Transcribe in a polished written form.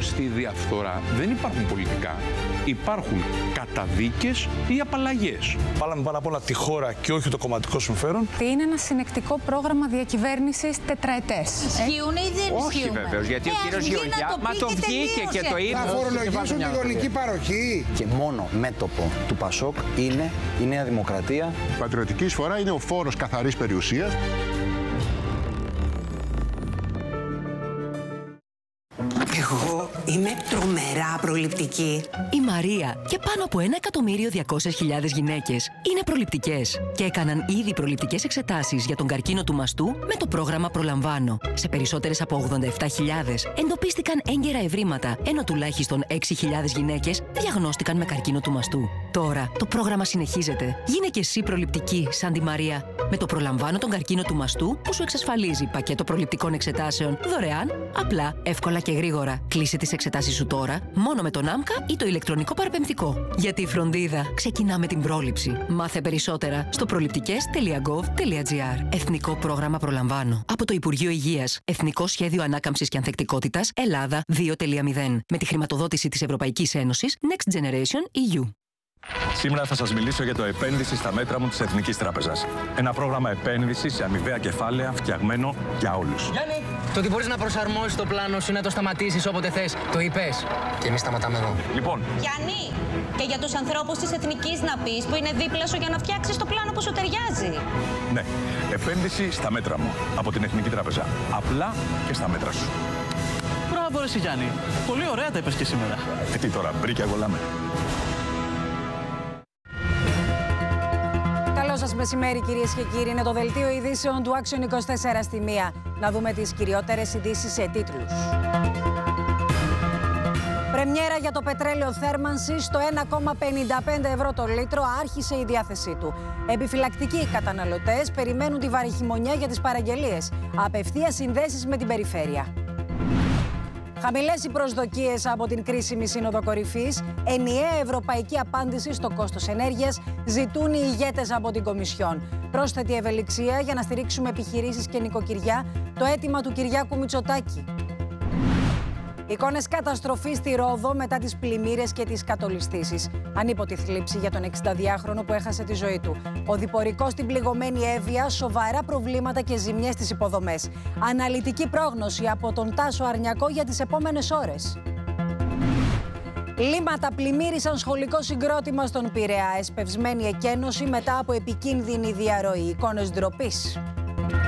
στη διαφθορά δεν υπάρχουν πολιτικά. Υπάρχουν καταδίκες ή απαλλαγές. Βάλαμε πάνω απ' όλα τη χώρα και όχι το κομματικό συμφέρον. Είναι ένα συνεκτικό πρόγραμμα διακυβέρνησης τετραετές. Ισχύουν ή δεν ισχύουν? Όχι βεβαίως, γιατί ο κύριος Γεωργιά, μα το βγήκε και το είπε. Θα φορολογήσουν τη γονική παροχή. Και μόνο μέτωπο του Πασόκ είναι η Νέα Δημοκρατία. Η πατριωτική εισφορά είναι ο φόρος καθαρής περιουσίας. Εγώ είμαι τρομερά προληπτική. Η Μαρία και πάνω από 1.200.000 γυναίκες είναι προληπτικές και έκαναν ήδη προληπτικές εξετάσεις για τον καρκίνο του μαστού με το πρόγραμμα Προλαμβάνω. Σε περισσότερες από 87.000 εντοπίστηκαν έγκαιρα ευρήματα, ενώ τουλάχιστον 6.000 γυναίκες διαγνώστηκαν με καρκίνο του μαστού. Τώρα το πρόγραμμα συνεχίζεται. Γίνε και εσύ προληπτική σαν τη Μαρία. Με το Προλαμβάνω τον καρκίνο του μαστού που σου εξασφαλίζει πακέτο προληπτικών εξετάσεων δωρεάν, απλά, εύκολα και γρήγορα. Κλείσε τις εξετάσεις σου τώρα, μόνο με τον ΆΜΚΑ ή το ηλεκτρονικό παραπεμφτικό. Γιατί η φροντίδα ξεκινά με την πρόληψη. Μάθε περισσότερα στο προληπτικές.gov.gr. Εθνικό πρόγραμμα Προλαμβάνω. Από το Υπουργείο Υγείας. Εθνικό Σχέδιο Ανάκαμψης και Ανθεκτικότητας Ελλάδα 2.0. Με τη χρηματοδότηση της Ευρωπαϊκής Ένωσης Next Generation EU. Σήμερα θα σας μιλήσω για το επένδυση στα μέτρα μου της Εθνικής Τράπεζας. Ένα πρόγραμμα επένδυσης σε αμοιβαία κεφάλαια φτιαγμένο για όλους. Γιάννη, το ότι μπορείς να προσαρμόσεις το πλάνο σου, να το σταματήσεις όποτε θες, το είπες. Και εμείς σταματάμε εδώ. Λοιπόν. Γιάννη, και για τους ανθρώπους της Εθνικής να πεις που είναι δίπλα σου για να φτιάξεις το πλάνο που σου ταιριάζει. Ναι, επένδυση στα μέτρα μου από την Εθνική Τράπεζα. Απλά και στα μέτρα σου. Μπράβο, εσύ Γιάννη. Πολύ ωραία τα είπες και σήμερα. Τι τώρα, μπρίκια γολάμε. Καλό σας μεσημέρι, κυρίες και κύριοι. Είναι το δελτίο ειδήσεων του Action 24 στη 1. Να δούμε τις κυριότερες ειδήσεις σε τίτλους. Πρεμιέρα για το πετρέλαιο θέρμανσης στο 1,55 ευρώ το λίτρο άρχισε η διάθεσή του. Επιφυλακτικοί οι καταναλωτές περιμένουν τη βαρυχημονιά για τις παραγγελίες. Απευθείας συνδέσεις με την περιφέρεια. Χαμηλές οι προσδοκίες από την κρίσιμη Σύνοδο Κορυφής. Ενιαία ευρωπαϊκή απάντηση στο κόστος ενέργειας ζητούν οι ηγέτες από την Κομισιόν. Πρόσθετη ευελιξία για να στηρίξουμε επιχειρήσεις και νοικοκυριά, το αίτημα του Κυριάκου Μητσοτάκη. Εικόνες καταστροφής στη Ρόδο μετά τις πλημμύρες και τις κατολιστήσεις. Ανίποτη θλίψη για τον 62χρονο που έχασε τη ζωή του. Ο διπορικός στην πληγωμένη Εύβοια, σοβαρά προβλήματα και ζημιές στις υποδομές. Αναλυτική πρόγνωση από τον Τάσο Αρνιακό για τις επόμενες ώρες. Λίμματα πλημμύρισαν σχολικό συγκρότημα στον Πειραιά. Εσπευσμένη εκένωση μετά από επικίνδυνη διαρροή. Εικόνες ντροπής.